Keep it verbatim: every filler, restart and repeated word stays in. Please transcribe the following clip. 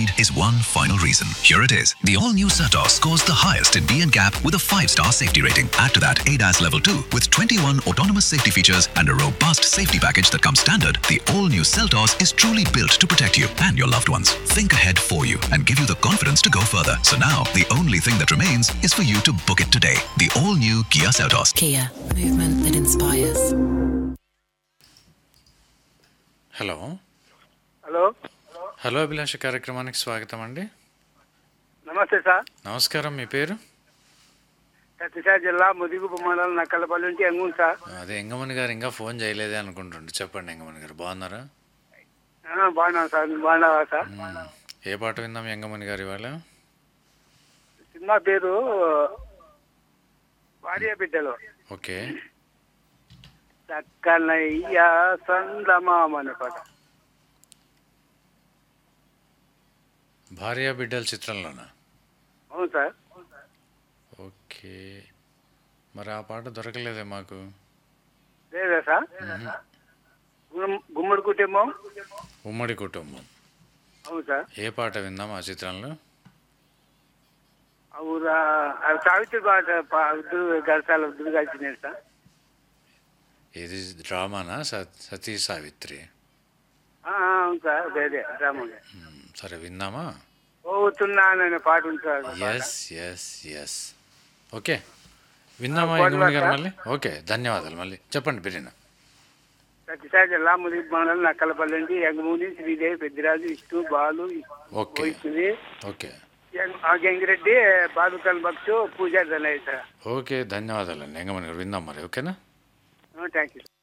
mind is one final reason. Here it is. The all-new Seltos scores the highest in B N C A P with a five-star safety rating. Add to that A D A S Level two with twenty-one autonomous safety features and a robust safety package that comes standard. The all-new Seltos is truly built to protect you and your loved ones. Think ahead for you and give you the confidence to go further. So now, the only thing that remains is for you to book it today. The all-new Kia Seltos. Kia, movement that inspires. Hello hello hello అభిలాష కార్యక్రమానికి స్వాగతం అండి. నమస్తే sir. నమస్కారం. మీ పేరు? సత్యసాయి జిల్లా ముదిగుపు మండలం నక్కలపల్లి నుంచి ఎంగుంది sir. అదే ఎంగమణి గారు ఇంకా ఫోన్ చేయలేదే అనుకుంటుండే. చెప్పండి ఎంగమణి గారు, బాగున్నారా? బాగున్నాను సార్. మీరు బాగున్నారా సార్? ఏ పాట విందాం ఎంగమణి గారు ఇవాళ? సినిమా పేరు భార్య బిడ్డలు. ఓకే. చక్కనయ్య సందమామ అనే పాట. భార్య బిడ్డల చిత్రంలోనా? అవును సార్. ఓకే. మరి ఆ పాట దొరకలేదే మాకు. లేదా సార్? గుమ్- గుమ్మడి కుటుంబం. ఉమ్మడి కుటుంబం. అవును సార్. ఏ పాట విందాం ఆ చిత్రంలో? అవురా అది సావిత్రి పాట ఉద్దురు గరసాల ఉద్దురు కలిసినాడు సార్. ఇది డ్రామానా? సత్ సతీ సావిత్రి. ఆ, అవును సార్. అదే అదే డ్రామా. మ్మ్. సరే విందామా? పోతున్నాననే పాట ఉంది sir. Yes yes yes. Okay విందామా ఎంగమణి గారు మళ్ళీ? ఓకే ధన్యవాదాలు. మళ్ళీ చెప్పండి బిర్యానీ. సత్యసాయి జిల్లా ముదిగుపు మండలం నక్కలపల్లి నుంచి యంగమూని శ్రీదేవి పెద్దిరాజు విష్ణు బాలు ఓకే వైష్ణవి ఓకే గంగిరెడ్డి బాదుకల్ భక్తు పూజారి ధనయ్య సార్. ఓకే ధన్యవాదాలండి ఎంగమణి గారు. విందాం మరి. ఓకేనా? Thank you.